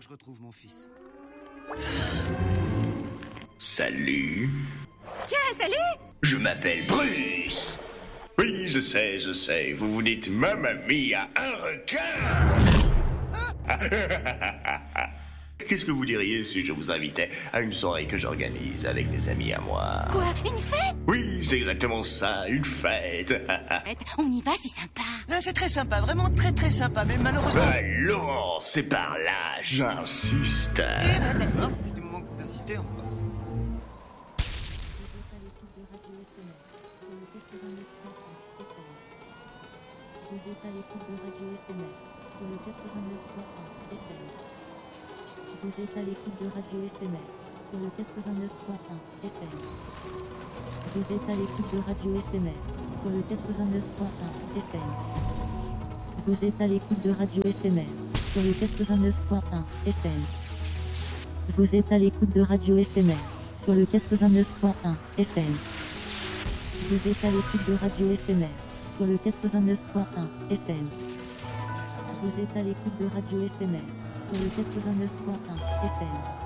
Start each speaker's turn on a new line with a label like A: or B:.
A: je retrouve mon fils.
B: Salut.
C: Tiens, salut!
B: Je m'appelle Bruce. Oui, je sais. Vous vous dites, Mamma mia, un requin. Qu'est-ce que vous diriez si je vous invitais à une soirée que j'organise avec des amis à moi?
C: Quoi? Une fête?
B: Oui, c'est exactement ça, une fête.
C: On y va, c'est sympa.
A: Ah, c'est très sympa, vraiment très sympa, mais malheureusement...
B: Allons, c'est par là, j'insiste.
A: D'accord, du moment que vous insistez, on...
D: Vous êtes à l'écoute de Radio FMR sur le 89.1 FM. Vous êtes à l'écoute de Radio FMR sur le 89.1 FM. Vous êtes à l'écoute de Radio FMR sur le 89.1 FM. Vous êtes à l'écoute de Radio FMR sur le 89.1 FM. Vous êtes à l'écoute de Radio FMR sur le 89.1 FM. Vous êtes à l'écoute de Radio FMR sur le 89.1 FM. Vous êtes à l'écoute de Radio FMR sur le 89.1 FM.